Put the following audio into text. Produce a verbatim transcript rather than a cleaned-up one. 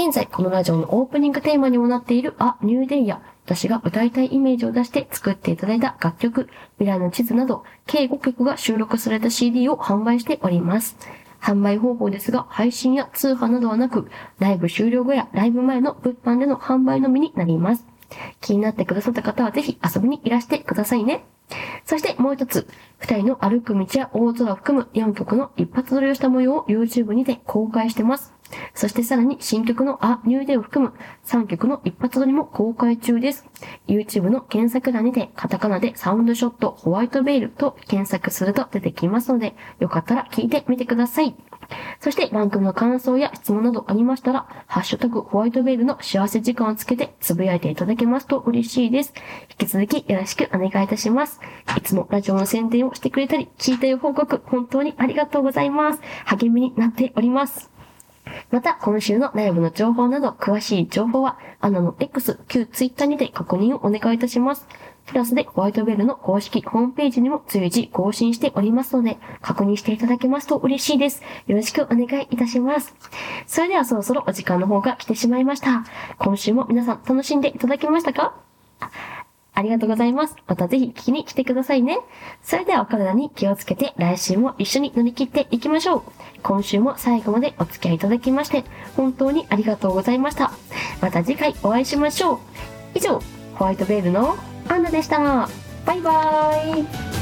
現在このラジオのオープニングテーマにもなっているA New Dayや私が歌いたいイメージを出して作っていただいた楽曲、未来の地図など計ごきょくが収録された シーディー を販売しております。販売方法ですが、配信や通販などはなく、ライブ終了後やライブ前の物販での販売のみになります。気になってくださった方はぜひ遊びにいらしてくださいね。そしてもう一つ、二人の歩く道や大空を含むよんきょくの一発撮りをした模様を YouTube にて公開してます。そしてさらに新曲のA New Dayを含むさんきょくの一発撮りも公開中です。YouTube の検索欄にてカタカナでサウンドショットホワイトベイルと検索すると出てきますので、よかったら聞いてみてください。そして番組の感想や質問などありましたら、ハッシュタグホワイトベイルの幸せ時間をつけてつぶやいていただけますと嬉しいです。引き続きよろしくお願いいたします。いつもラジオの宣伝をしてくれたり、聞いたよ報告、本当にありがとうございます。励みになっております。また、今週のライブの情報など、詳しい情報は、アナの X、旧 Twitter にて確認をお願いいたします。プラスでホワイトベルの公式ホームページにも随時更新しておりますので、確認していただけますと嬉しいです。よろしくお願いいたします。それではそろそろお時間の方が来てしまいました。今週も皆さん楽しんでいただけましたか？ありがとうございます。またぜひ聞きに来てくださいね。それではお体に気をつけて来週も一緒に乗り切っていきましょう。今週も最後までお付き合いいただきまして本当にありがとうございました。また次回お会いしましょう。以上、ホワイトベールのアンナでした。バイバーイ。